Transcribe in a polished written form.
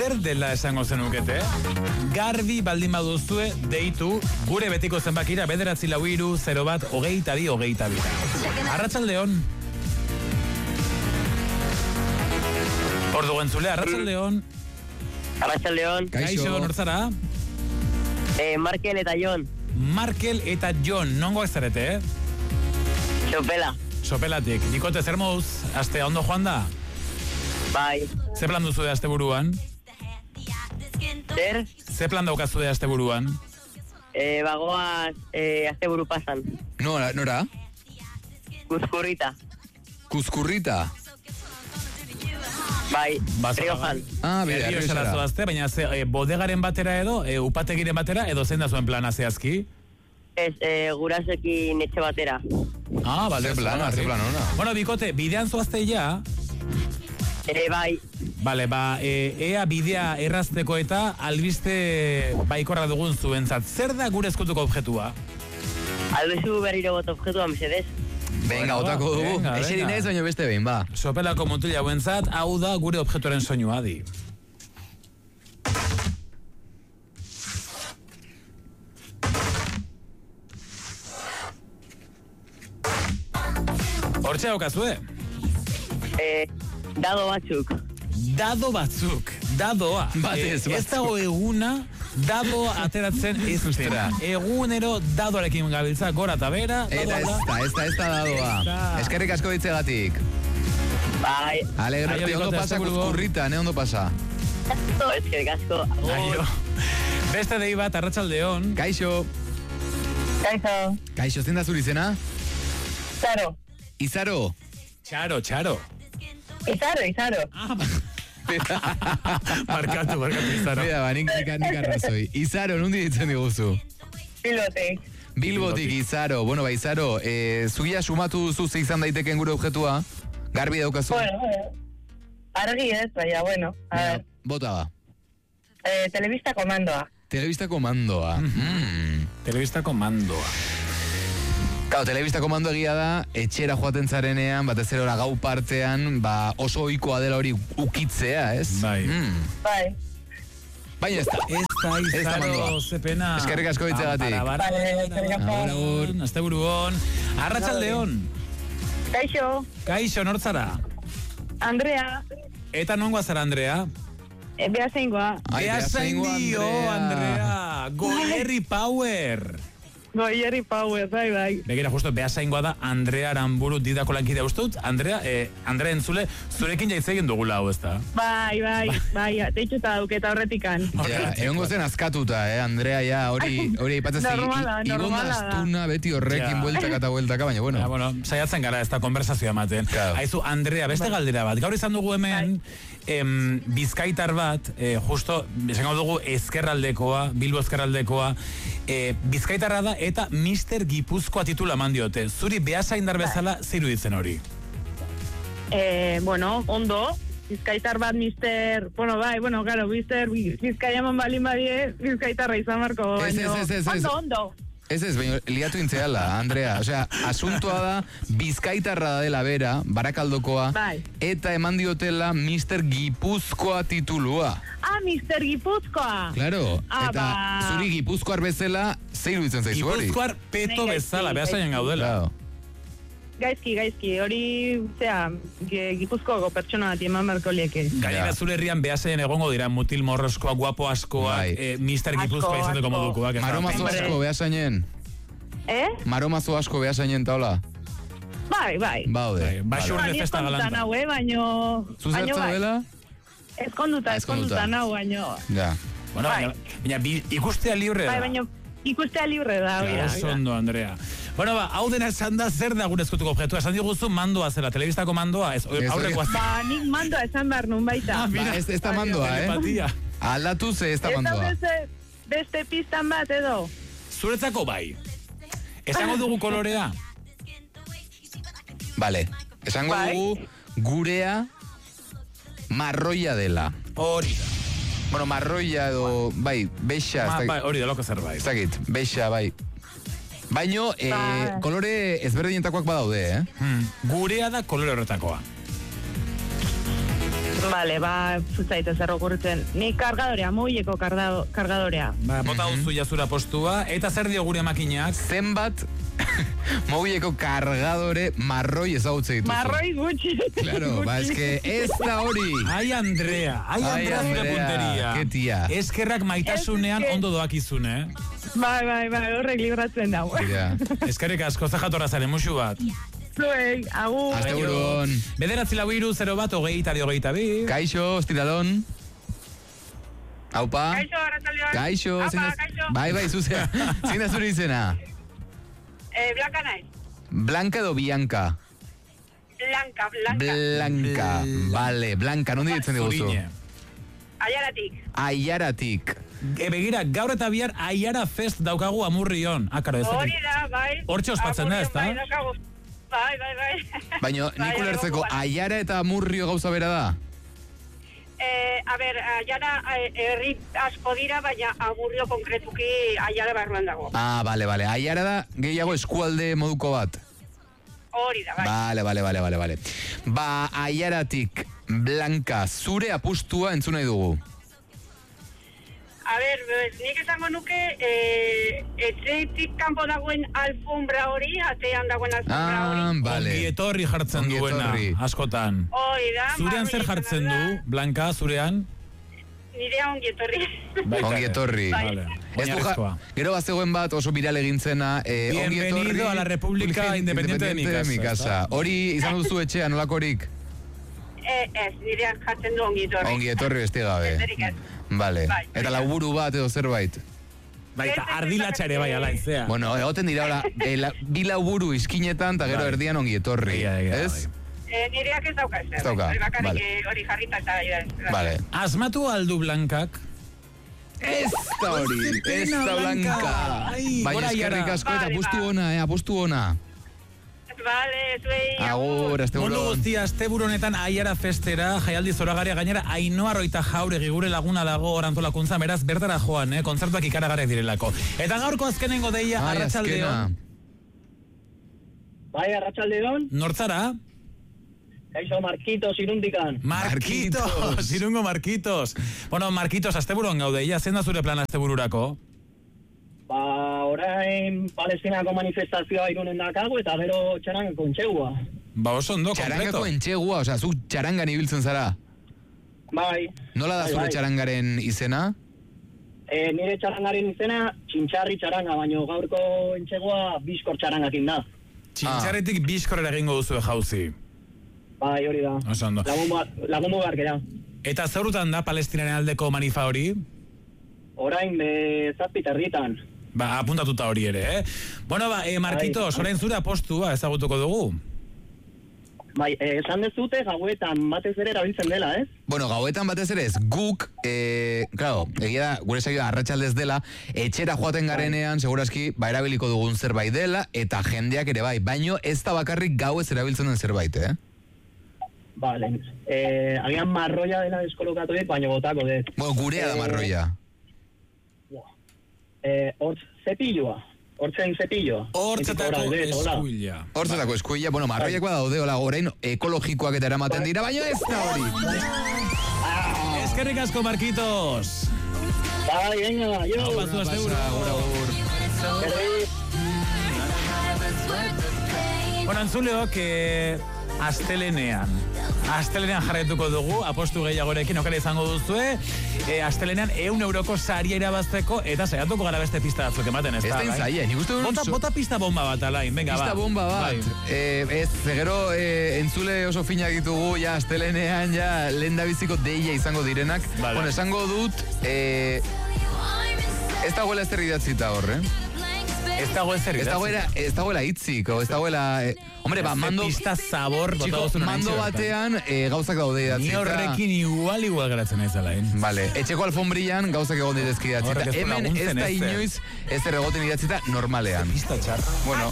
zer dela esango zenukete? Garbi baldin baduzue deitu gure betiko zenbakira 9430122. Arratsaldeon. Ordu entzule, arratsaldeon. Arratsaldeon. Kaixo, nortzara? Markel eta Jon. Markel eta Jon, nongo ezarete, Sopela. Sopelatik. Nikote, zer moduz? Aste ondo joan da? Bai. Ze plan duzu de aste buruan? Zer? Ze plan daukazu de aste buruan? Bagoaz aste buru pasan. Nora? Kuzkurrita. Kuzkurrita? Bai, Riojan. Bide, Rioxara. Baina bodegaren batera edo, upategiren batera, edo zein da zuen plana zehazki? Ez, gurasekin etxe batera. Bale. Ze plana. Bueno, bikote, bidean zoazte ja? Bai. Bale, ea bidea errazteko eta albiste baikorra dugun zuentzat. Zer da gure eskutuko objetua? Albezu berriro bot objetua, mesedez. Venga, otako dugu. Eserin ez, baino beste behin, ba. Sopelako mutila buentzat, hau da gure objektuaren soinua di. Hortxe haukazue? Dado batzuk. Dado batzuk. Dadoa. Batez, ez dago eguna, dado ateratzen ez dira. Egunero dadoarekin gabiltza, gora eta bera. Eta ez da dadoa. Eskerrik asko ditzegatik. Bai. Alegre, ondo pasa kuzkurrita, ondo pasa. Eskerrik asko. Beste dei bat, arratsaldeon. Kaixo. Kaixo. Kaixo, zein da zuri zena? Izaro. Izaro. Txaro. Izaro. Markatu, Izaro. Bida, nik arrazoi. Izaro, nundi ditzen diguzu? Bilbotik, Izaro. Bueno, Izaro, zuia sumatu duzu ze izan daiteken gure objetua? Garbi daukazu? Bueno, argi ez, baina, bueno. A ver. Bota ba. Telebista komandoa. Telebista komandoa. Telebista komandoa. Claro, telebista komando egia da, etxera joaten zarenean, batez ere gau partean, oso ohikoa dela hori ukitzea, ez? Bai. Bai. Baina ez da. Ez da, Izaro, zepena. Eskerrik asko ditzegatik. Aste buruon. Arratsaldeon. Kaixo, nortzara? Andrea. Eta nongoa zara, Andrea? Beasaingoa. Beasaindio, Andrea. Goierri Power. Goierri Power, bai. Begira, justo, Beasaingoa da Andrea Aramburu didako lankidea ustut. Andrea entzule, zurekin jaitzegin dugula hau, ez da? Bai, teitxuta dauketa horretikan. Egongo zen azkatuta, Andrea, hori ipatzezi. Igonda astuna beti horrekin bueltaka eta bueltaka, baina, bueno. Bueno, saiatzen gara ez da konversazioa ematen. Haizu, Andrea, beste galdera bat. Gaur izan dugu hemen, bizkaitar bat, justo, esango dugu ezkerraldekoa, Bilbo ezkerraldekoa, bizkaitarra da eta Mister Gipuzkoa titula mandiote. Zuri Beasaindar bezala zeiru ditzen hori? Bueno, ondo. Bizkaitar bat Mister... claro, Mister Bizkaiaman balin badie, Bizkaitarra izan marko. Ondo. Ez, baina liatu intzeala, Andrea. Osea, asuntoa da, Bizkaitarra dela bera, Barakaldokoa, eta eman diotela Mister Gipuzkoa titulua. Mister Gipuzkoa. Claro, eta zuri Gipuzkoar bezala, zeiru ditzen zaizu hori? Gipuzkoar peto bezala, Beasainen gaudela. Gaizki, hori, Gipuzkoako pertsona bat eman barko lieke. Gainera zure herrian Beasainen egongo dira mutil morroskoak, guapo askoak, Mister Gipuzkoa izateko modukoak. Maromazo asko Beasainen? Maromazo asko Beasainen taula? Bai. Baude. Baxurre festa galanta. Zuzertza dela? Ezkonduta nahu, baino. Ja. Bueno, baina ikustea libre da. Bai, baina ikustea libre da. Oso ondo, Andrea. Bueno, hau dena esan da zer da gure eskutuko objektua. Esan diguzu mandoa zela, telebistako mandoa. Aurrekoa. Nik mandoa esan behar nun baita. Ez da mandoa, Aldatu ze ez da mandoa. Ez da beste pistan bat edo. Zuretzako bai. Esango dugu kolorea. Vale. Esango dugu gurea marroia dela. Hori da. Bueno, marroia edo, beixa. Hori da, loko zerbait. Ez dakit, beixa, Baino, kolore ezberdinetakoak badaude, Gurea da kolore horretakoa. Vale, zutzaite zer okurritzen. Ni kargadorea, mugieko kargadorea. Bota duzu jazura postua, eta zer dio gure makinak? Zenbat mobileko kargadore marroi ezagutze dituzu. Marroi gutxi. Claro, eske ez da hori. Ai, Andrea zure punteria. Ke tia. Eskerrak maitasunean ondo doakizun, Bai, horrek libratzen dago. Eskerrik asko, zajatorra zaren, musu bat. Zuei, agur. Aste buruan. 9-0-1-0-2. Kaixo, estiralon. Aupa. Kaixo, arratsaldeon. Kaixo. Kaixo. Bai, zuzea. Zein da zure izena? Blanca naiz. Blanca edo Bianca? Blanca. Vale, Blanca, nondi ditzen diguzu? Aiaratik. Begira, gaur eta bihar Aiara Fest daukagu Amurrion. Hori da, bai. Hortxe ospatzen da, ez da? Bai. Baina, nik ulertzeko, Aiara eta Amurrio gauza bera da? Aiara herri asko dira, baina Amurrio konkretuki Aiara barruan dago. Bale. Aiara da gehiago eskualde moduko bat? Hori da, bai. Bale. Aiaratik, Blanca, zure apustua entzun nahi dugu? Nik esango nuke etxetik kanpo dagoen alfombra hori, atean dagoen alfombra hori. Vale. Ongietorri jartzen duena, askotan. Hori da. Zurean zer jartzen du, Blanca, zurean? Nirea ongietorri. Ongietorri. Gero bazegoen bat oso viral egintzena. Bienvenido a la República Independiente de mi casa. Hori izan duzu etxean, nolakorik? Ez, nirean jartzen du ongietorri. Ongietorri beste gabe. Vale. Eta lauburu bat edo zerbait? Baita, ardilatxare bai alaizea. Bueno, egoten dira, bi lauburu izkinetan, eta gero erdian ongietorri. Ez? Nireak ez dauka ez. Bakarik hori jarrita eta... Vale. Asmatu aldu Blankak? Ez da hori, ez da Blanca. Baina eskerrik asko eta apustu ona. Vale, zuei. Agur, asteburon. Mondo guztia, asteburu honetan Aiara Festera, jaialdi zoragarria gainera, Ainhoa Roita Jauregi gure laguna dago orantolakuntza, beraz, bertara joan, kontzertuak ikaragarriak direlako. Eta gaurko azkenengo deia, arratsaldeon. Bai, arratsaldeon. Nortzara? Kaixo, Marquitos, irundikan. Marquitos, irungo Marquitos. Bueno, Marquitos, asteburuan gaudeia, zein da zure plan astebururako? Orain Palestinako manifestazioa irunen dakago eta gero txarangako entxegua. Oso ondo, kompleto. Txarangako entxegua, osea, zu txarangan ibiltzen zara? Bai. Nola da zure txarangaren izena? Nire txarangaren izena txintxarri txaranga, baina gaurko entxegua biskor txarangakin da. Txintxarretik biskorera egingo duzu jauzi. Bai, hori da. Oso ondo. Lagundu garkera. Eta zeurutan da Palestinaren aldeko manifa hori? Orain zazpiterritan. Apuntatuta hori ere, Bueno, Marquitos, orain zure apostua ezagutuko dugu. Bai, esan dezute gauetan batez ere erabiltzen dela, ez? Bueno, gauetan batez ere ez, guk, claro, egia da, gure saioa arratsaldez dela, etxera joaten garenean, segurazki, erabiliko dugun zerbait dela, eta jendeak ere bai, baino ez da bakarrik gauez erabiltzen den zerbait, Vale, agian marroia dela deskolokatu dit, baino botako dut. Bueno, gurea da marroia. Hortz cepilloa. Hortzen cepilloa. Hortzetako eskuila. Hortzetako eskuila, bueno, marroiak badaude, orain ekologikoak eta eramaten dira, baina ez da hori. Eskerrik asko, Marquitos. Bai, venga, yo. Hau bazu, asteburu. Bueno, antzuleok, Astelenean jarraituko dugu, apostu gehiagorekin okera izango duzue. Astelenean 100 euroko saria irabazteko, eta saiatuko gara beste pista batzuk ematen, ez da? Ez da inzaie, nik uste dut... Bota pista bomba bat, alain, venga, pista bomba bat. Ez, gero entzule oso finak ditugu, ja, astelenean, ja, lehen da biziko deia izango direnak. Bueno, esango dut, ez dagoela ezer idatzita horre. Ez dago ezer idatzita. Ez dagoela hitzik, ez dagoela... Hombre, mando... Pista sabor, mando batean gauzak daude idatzita. Ni horrekin igual geratzen ez alain. Vale, etxeko alfombrillan gauzak egon ditezki idatzita. Hemen ez da inoiz ez erregoten idatzita normalean. Pista txarra. Bueno,